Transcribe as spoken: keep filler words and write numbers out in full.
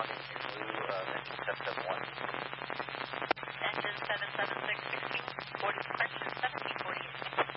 responding in lieu of engine seven seven one. Engine seven seven six sixteen, boarding departure seventeen.